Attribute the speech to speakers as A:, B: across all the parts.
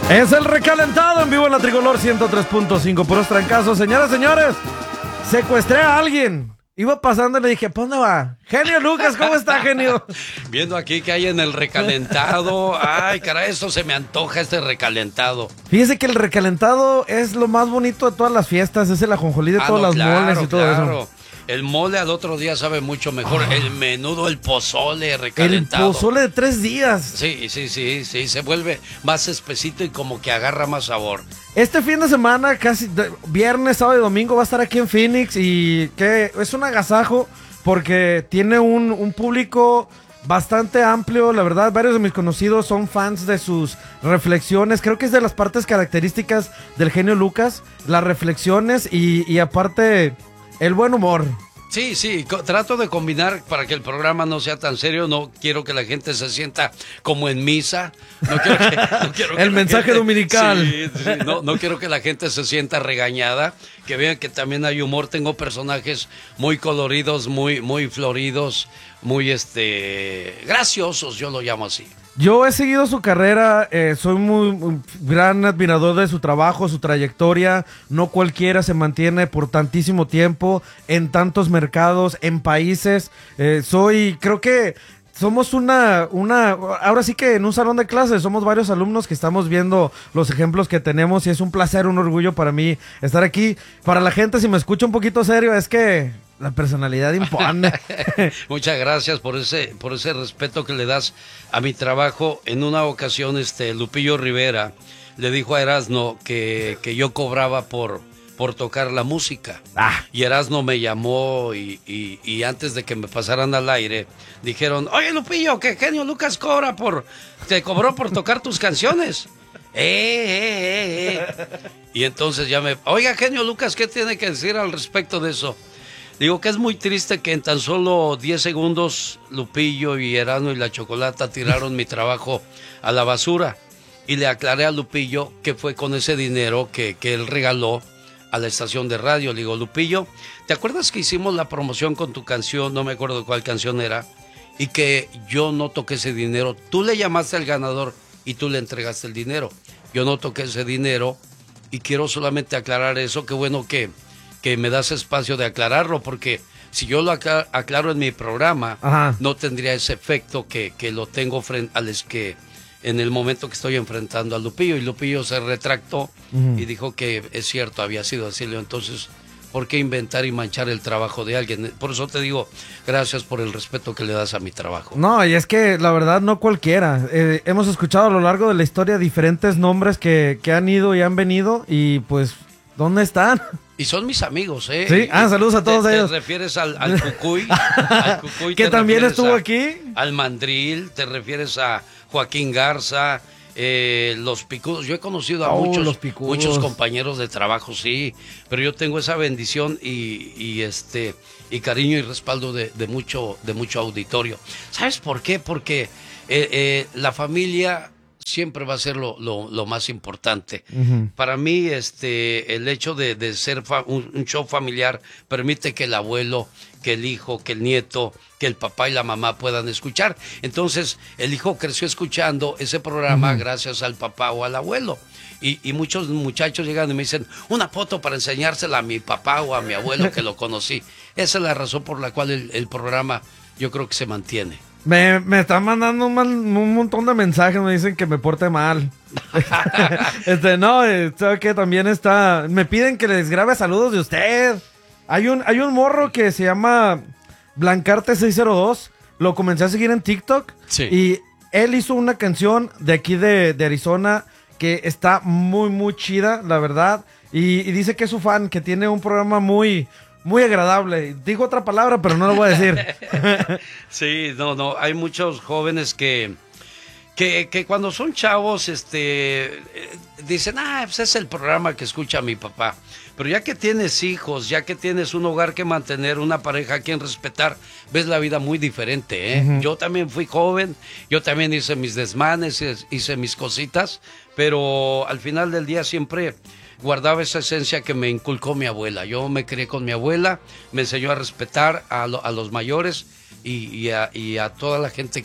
A: Es el recalentado en vivo en la Tricolor 103.5. Puros trancazos. Señoras, señores, secuestré a alguien. Iba pasando y le dije, ¿para dónde va? Genio Lucas, ¿cómo está, genio?
B: Viendo aquí que hay en el recalentado. Ay, caray, eso se me antoja, este recalentado.
A: Fíjese que el recalentado es lo más bonito de todas las fiestas. Es el ajonjolí de todas las moles y todo eso.
B: El mole al otro día sabe mucho mejor. El menudo, el pozole recalentado.
A: El pozole de 3 días.
B: Sí, se vuelve más espesito y como que agarra más sabor.
A: Este fin de semana, casi viernes, sábado y domingo, va a estar aquí en Phoenix y que es un agasajo porque tiene un público bastante amplio. La verdad, varios de mis conocidos son fans de sus reflexiones. Creo que es de las partes características del genio Lucas, las reflexiones y aparte el buen humor.
B: Sí, trato de combinar para que el programa no sea tan serio. No quiero que la gente se sienta como en misa. No quiero que
A: el mensaje dominical.
B: Sí, no quiero que la gente se sienta regañada. Que vean que también hay humor. Tengo personajes muy coloridos, muy floridos, muy graciosos, yo lo llamo así.
A: Yo he seguido su carrera, soy muy gran admirador de su trabajo, su trayectoria. No cualquiera se mantiene por tantísimo tiempo en tantos mercados, en países. Creo que somos ahora sí que en un salón de clases somos varios alumnos que estamos viendo los ejemplos que tenemos y es un placer, un orgullo para mí estar aquí. Para la gente, si me escucha un poquito serio, es que la personalidad impone.
B: Muchas gracias por ese respeto que le das a mi trabajo. En una ocasión, Lupillo Rivera le dijo a Erasmo que yo cobraba por tocar la música. Y Erasmo me llamó y antes de que me pasaran al aire, dijeron, oye Lupillo, que Genio Lucas te cobró por tocar tus canciones. Y entonces oiga Genio Lucas, ¿qué tiene que decir al respecto de eso? Digo que es muy triste que en tan solo 10 segundos Lupillo y Erasmo y la Chocolata tiraron mi trabajo a la basura. Y le aclaré a Lupillo que fue con ese dinero que él regaló a la estación de radio. Le digo, Lupillo, ¿te acuerdas que hicimos la promoción con tu canción? No me acuerdo cuál canción era. Y que yo no toqué ese dinero. Tú le llamaste al ganador y tú le entregaste el dinero. Yo no toqué ese dinero y quiero solamente aclarar eso. Qué bueno que me das espacio de aclararlo, porque si yo lo aclaro en mi programa, no tendría ese efecto que lo tengo en el momento que estoy enfrentando a Lupillo. Y Lupillo se retractó y dijo que es cierto, había sido así. Entonces, ¿por qué inventar y manchar el trabajo de alguien? Por eso te digo, gracias por el respeto que le das a mi trabajo.
A: No, y es que la verdad no cualquiera. Hemos escuchado a lo largo de la historia diferentes nombres que han ido y han venido y pues, ¿dónde están?
B: Y son mis amigos, ¿eh?
A: Sí, saludos a todos ellos.
B: ¿Te refieres al Cucuy? Al Cucuy
A: que también estuvo aquí.
B: Al Mandril, te refieres a Joaquín Garza, los Picudos. Yo he conocido a muchos compañeros de trabajo, sí, pero yo tengo esa bendición y cariño y respaldo de mucho auditorio. ¿Sabes por qué? Porque la familia siempre va a ser lo más importante. Para mí, el hecho de ser un show familiar permite que el abuelo, que el hijo, que el nieto, que el papá y la mamá puedan escuchar. Entonces, el hijo creció escuchando ese programa gracias al papá o al abuelo. Y muchos muchachos llegan y me dicen, una foto para enseñársela a mi papá o a mi abuelo que lo conocí. Esa es la razón por la cual el programa yo creo que se mantiene.
A: Me están mandando un montón de mensajes, me dicen que me porte mal. ¿Sabe qué? También me piden que les grabe saludos de usted. Hay un morro que se llama Blancarte 602. Lo comencé a seguir en TikTok.
B: Sí.
A: Y él hizo una canción de aquí de Arizona que está muy, muy chida, la verdad. Y dice que es su fan, que tiene un programa muy agradable. Dijo otra palabra, pero no lo voy a decir.
B: Sí, no. Hay muchos jóvenes que cuando son chavos, dicen, pues es el programa que escucha mi papá. Pero ya que tienes hijos, ya que tienes un hogar que mantener, una pareja a quien respetar, ves la vida muy diferente, ¿eh? Yo también fui joven, yo también hice mis desmanes, hice mis cositas, pero al final del día siempre guardaba esa esencia que me inculcó mi abuela. Yo me crié con mi abuela, me enseñó a respetar a los mayores y a toda la gente que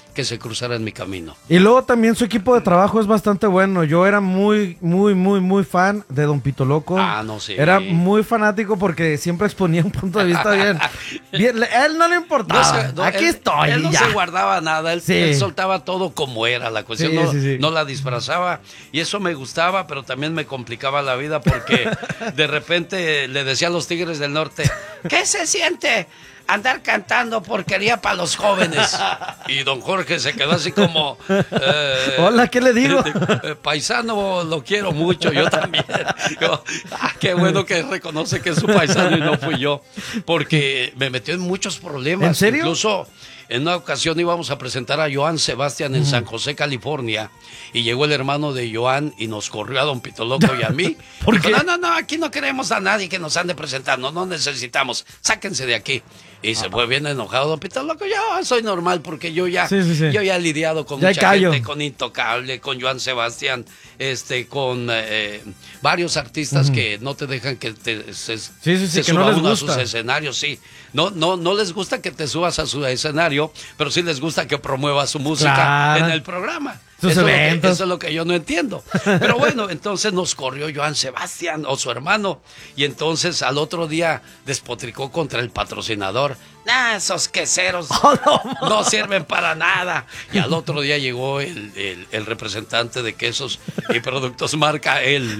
B: que se cruzara en mi camino.
A: Y luego también su equipo de trabajo es bastante bueno. Yo era muy, muy, muy, muy fan de Don Pito Loco.
B: Ah, no sé.
A: Era muy fanático porque siempre exponía un punto de vista bien. Él no le importaba. Aquí estoy.
B: Él no
A: ya.
B: se guardaba nada, él soltaba todo como era. La cuestión no la disfrazaba. Y eso me gustaba, pero también me complicaba la vida porque de repente le decía a los Tigres del Norte, ¿qué se siente andar cantando porquería para los jóvenes? Y don Jorge se quedó así como...
A: Hola, ¿qué le digo?
B: Paisano, lo quiero mucho, yo también. Qué bueno que reconoce que es su paisano y no fui yo, porque me metió en muchos problemas.
A: ¿En serio?
B: Incluso en una ocasión íbamos a presentar a Joan Sebastián en San José, California, y llegó el hermano de Joan y nos corrió a don Pito Loco y a mí.
A: ¿Por qué?
B: No, aquí no queremos a nadie que nos ande presentando, no necesitamos, sáquense de aquí. Y se fue bien enojado don Pito Loco. Yo soy normal porque yo ya he lidiado con mucha gente, con Intocable, con Joan Sebastián, con varios artistas que no te dejan que se suba uno a sus escenarios, No les gusta que te subas a su escenario, pero sí les gusta que promueva su música en el programa. Eso es lo que yo no entiendo. Pero bueno, entonces nos corrió Joan Sebastián o su hermano. Y entonces al otro día despotricó contra el patrocinador. Esos queseros no sirven para nada. Y al otro día llegó el representante de quesos y productos marca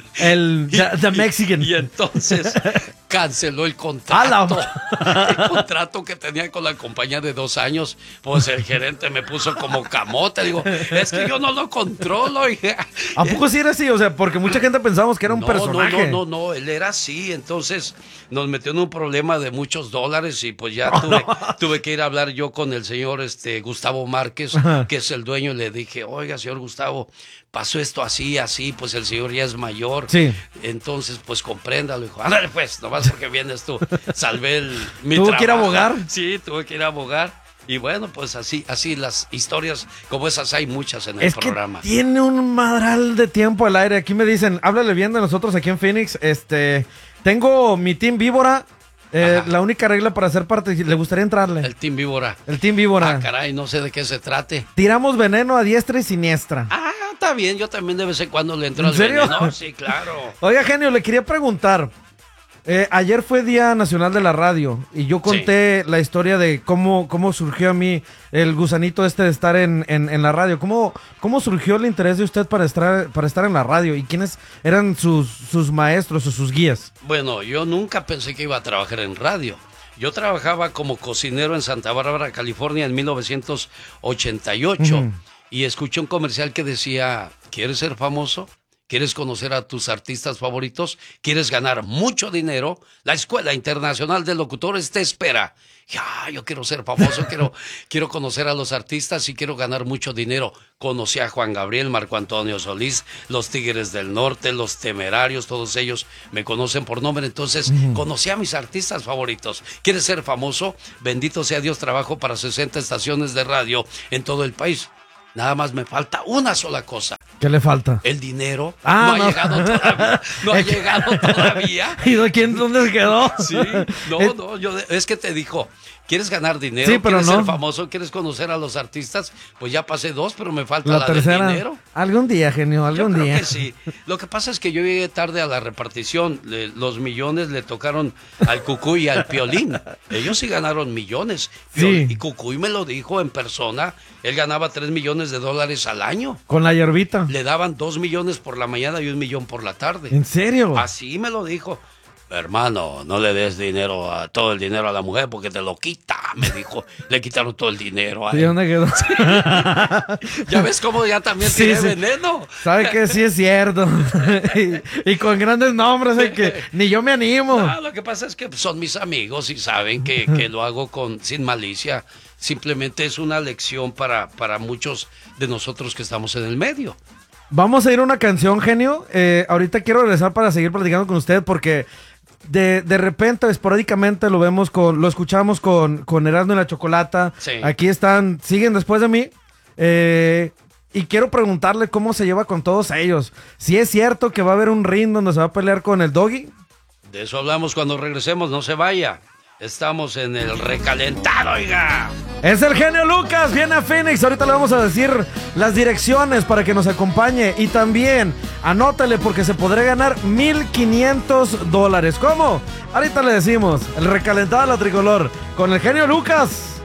A: The Mexican.
B: Y entonces canceló el contrato. El contrato que tenía con la compañía de 2 años. Pues el gerente me puso como camote. Digo, es que yo no lo controlo.
A: ¿A poco sí era así? O sea, porque mucha gente pensábamos que era un personaje.
B: No, él era así. Entonces nos metió en un problema de muchos dólares y pues ya tuve que ir a hablar yo con el señor Gustavo Márquez, que es el dueño, y le dije, oiga, señor Gustavo, pasó esto así, pues el señor ya es mayor. Sí. Entonces, pues compréndalo. Dijo, ándale pues, nomás porque vienes tú. Salvé mi trabajo.
A: ¿Tuvo que ir a abogar?
B: Sí, tuve que ir a abogar. Y bueno, pues así las historias como esas hay muchas en el programa.
A: Que tiene un madral de tiempo al aire. Aquí me dicen, háblale bien de nosotros aquí en Phoenix. Tengo mi Team Víbora. La única regla para ser parte, ¿le gustaría entrarle?
B: El Team Víbora.
A: El Team Víbora.
B: Ah, caray, no sé de qué se trate.
A: Tiramos veneno a diestra y siniestra.
B: Ah, está bien, yo también de vez en cuando le entro
A: al
B: veneno. ¿En serio? Sí, claro.
A: Oiga, genio, le quería preguntar. Ayer fue Día Nacional de la Radio y yo conté la historia de cómo surgió a mí el gusanito de estar en la radio. ¿Cómo surgió el interés de usted para estar en la radio? ¿Y quiénes eran sus maestros o sus guías?
B: Bueno, yo nunca pensé que iba a trabajar en radio. Yo trabajaba como cocinero en Santa Bárbara, California, en 1988 y escuché un comercial que decía, ¿quieres ser famoso? ¿Quieres conocer a tus artistas favoritos? ¿Quieres ganar mucho dinero? La Escuela Internacional de Locutores te espera. Yo quiero ser famoso, quiero conocer a los artistas y quiero ganar mucho dinero. Conocí a Juan Gabriel, Marco Antonio Solís, los Tigres del Norte, los Temerarios, todos ellos me conocen por nombre. Entonces, conocí a mis artistas favoritos. ¿Quieres ser famoso? Bendito sea Dios, trabajo para 60 estaciones de radio en todo el país. Nada más me falta una sola cosa.
A: ¿Qué le falta?
B: El dinero. No ha llegado todavía. No ha llegado todavía.
A: ¿Y dónde se quedó?
B: Sí, es que te dijo, ¿quieres ganar dinero? Sí, pero ¿quieres ser famoso? ¿Quieres conocer a los artistas? Pues ya pasé 2, pero me falta la tercera. Del dinero.
A: Algún día, genio, algún día.
B: Creo que sí. Lo que pasa es que yo llegué tarde a la repartición. Los millones le tocaron al Cucuy y al Piolín. Ellos sí ganaron millones. Sí. Y Cucuy me lo dijo en persona. Él ganaba $3 millones al año.
A: Con la hierbita.
B: Le daban 2 millones por la mañana y 1 millón por la tarde.
A: ¿En serio?
B: Así me lo dijo. Hermano, no le des todo el dinero a la mujer porque te lo quita, me dijo. Le quitaron todo el dinero a él.
A: ¿Y dónde quedó?
B: Ya ves cómo ya también tiene veneno.
A: Sabe que sí es cierto. y con grandes nombres, que ni yo me animo.
B: No, lo que pasa es que son mis amigos y saben que lo hago sin malicia. Simplemente es una lección para muchos de nosotros que estamos en el medio.
A: Vamos a ir a una canción, genio. Ahorita quiero regresar para seguir platicando con usted porque de repente, esporádicamente lo escuchamos con Erasmo y la Chocolata. Sí. Aquí siguen después de mí. Y quiero preguntarle cómo se lleva con todos ellos. Si es cierto que va a haber un ring donde se va a pelear con el Doggy.
B: De eso hablamos cuando regresemos, no se vaya. Estamos en el recalentado, oiga.
A: Es el genio Lucas, viene a Phoenix. Ahorita le vamos a decir las direcciones para que nos acompañe. Y también, anótale porque se podrá ganar $1,500. ¿Cómo? Ahorita le decimos, el recalentado de la tricolor con el genio Lucas.